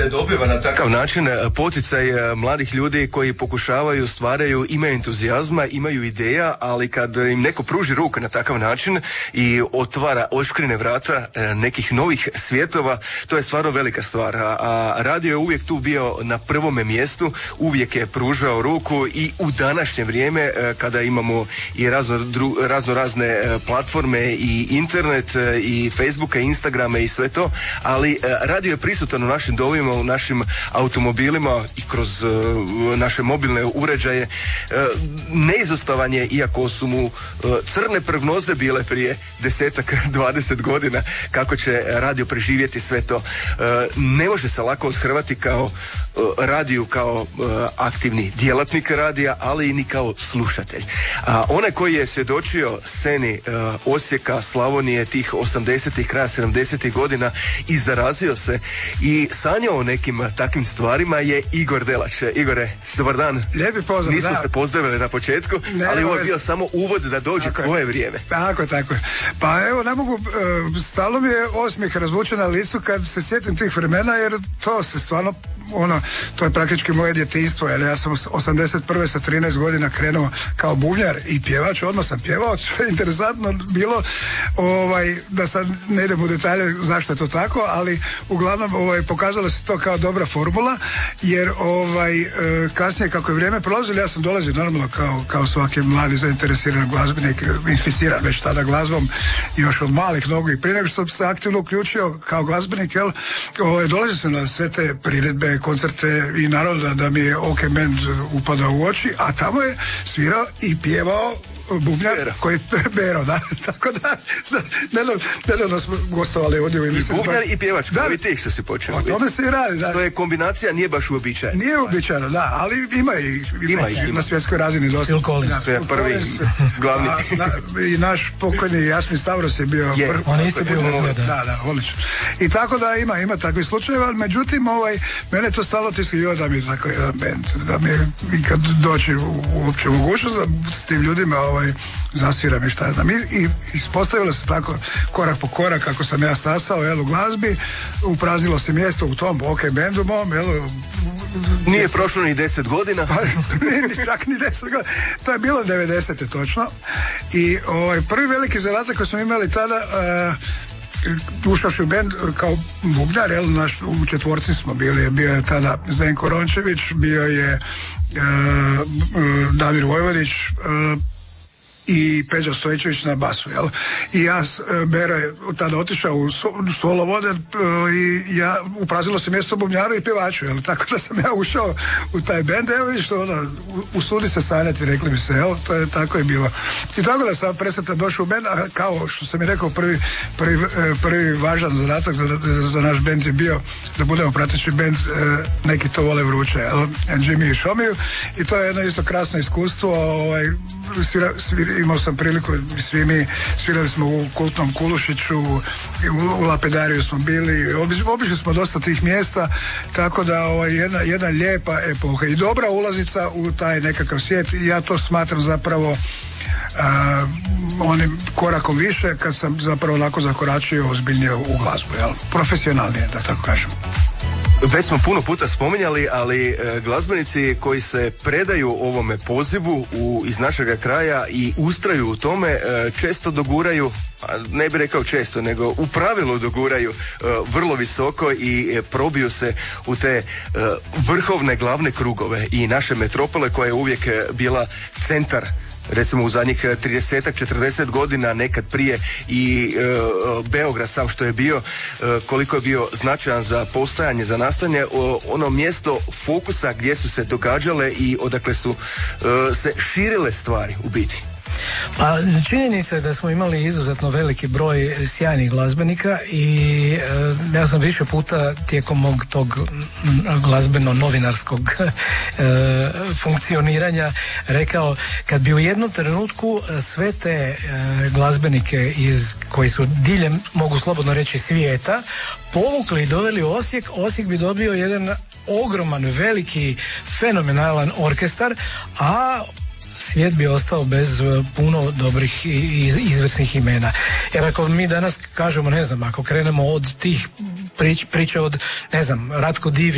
se dobiva na takav način poticaj mladih ljudi koji pokušavaju, stvaraju, imaju entuzijazma, imaju ideja, ali kad im neko pruži ruku na takav način i oškrine vrata nekih novih svjetova, to je stvarno velika stvar. A radio je uvijek tu bio na prvome mjestu, uvijek je pružao ruku i u današnje vrijeme kada imamo i razno razne platforme i internet i Facebooka, Instagrame i sve to, ali radio je prisutan u našim domima, u našim automobilima i kroz naše mobilne uređaje. Neizostavan je, iako su mu crne prognoze bile prije 10-20 godina kako će radio preživjeti sve to. Ne može se lako othrvati kao radiju, kao aktivni djelatnik radija, ali i ni kao slušatelj. Onaj koji je svjedočio sceni Osijeka, Slavonije, tih 80-ih, kraja 70-ih godina i zarazio se i sanjao o nekim takvim stvarima je Igor Delač. Igore, dobar dan. Lijepi pozdrav. Nismo se pozdravili na početku, ali ovo je bio samo uvod da dođe tvoje vrijeme. Tako je. Pa evo, ne mogu, stalo mi je osmijeh razvučen na licu kad se sjetim tih vremena, jer to se stvarno to je praktički moje djetinjstvo, jer ja sam 81. sa 13 godina krenuo kao bubnjar i pjevač, odmah sam pjevao, što je interesantno bilo, da sad ne idem u detalje zašto je to tako, ali uglavnom pokazalo se to kao dobra formula, jer kasnije kako je vrijeme prolazilo, ja sam dolazio normalno kao svaki mladi zainteresiran glazbenik, inficiran već tada glazbom, još od malih nogu i prije nego što sam se aktivno uključio kao glazbenik, dolazio sam na sve te priredbe, koncerte i naravno da mi je OK Band upadao u oči, a tamo je svirao i pjevao bubnjar koji Bero, da, tako da nedavno smo gostovali ovdje u emisiji. Bubnjar i pjevač, koji ti što si počeo. O tome se i radi, da. To je kombinacija, nije baš uobičajena. Nije uobičajena, da, ali ima na svjetskoj razini dosta. Phil Collins. To je prvi glavni. I naš pokojni Jasmin Stavros je bio... On je isto bio bubnjar, da, odlično. I tako da ima takvih slučajeva, ali međutim, mene to stalo tiskio da mi je tako jedan band, da mi je kad doći uopće mogućnost da s tim ljudima zasviram i šta znam. I ispostavilo se tako korak po korak kako sam ja stasao u glazbi, upraznilo se mjesto u tom OK Bandu mom, Nije prošlo ni 10 godina. Čak ni 10 godina. To je bilo 90. točno. I prvi veliki zadatak koji smo imali tada, ušavši u band kao bubnjar, u četvorci smo bili, bio je tada Zdenko Rončević, bio je Damir Vojvodić, i Peđa Stojčević na basu, I ja, Bero je tada otišao u solo vode i ja upraznilo se mjesto bubnjaru i pjevaču, Tako da sam ja ušao u taj bend, vidiš usudi se sanjati, rekli mi se, to je tako je bilo. I tako da sam presretan došao u bend, a kao što sam mi rekao, prvi važan zadatak za naš bend je bio da budemo prateći bend, neki to vole vruće, Jimmy i Šomiju, i to je jedno isto krasno iskustvo, imao sam priliku, svi mi svirali smo u kultnom Kulušiću, u Lapedariju smo bili, obišli smo dosta tih mjesta, tako da jedna lijepa epoha i dobra ulaznica u taj nekakav svijet, i ja to smatram zapravo onim korakom više kad sam zapravo onako zakoračio ozbiljnije u glazbu, profesionalnije, da tako kažem. Već smo puno puta spominjali, ali glazbenici koji se predaju ovome pozivu iz našega kraja i ustraju u tome, često doguraju, ne bih rekao često, nego u pravilu doguraju vrlo visoko i probiju se u te vrhovne glavne krugove i naše metropole koja je uvijek bila centar, recimo u zadnjih 30-40 godina, nekad prije i Beograd sam što je bio, koliko je bio značajan za postojanje, za nastajanje, ono mjesto fokusa gdje su se događale i odakle su se širile stvari u biti. Pa činjenica je da smo imali izuzetno veliki broj sjajnih glazbenika i ja sam više puta tijekom mog tog glazbeno-novinarskog funkcioniranja rekao, kad bi u jednom trenutku sve te glazbenike koji su diljem, mogu slobodno reći, svijeta, povukli i doveli u Osijek bi dobio jedan ogroman, veliki, fenomenalan orkestar, a svijet bi ostao bez puno dobrih i izvrsnih imena. Jer ako mi danas kažemo, ne znam, ako krenemo od tih priča od, ne znam, Ratko Divi,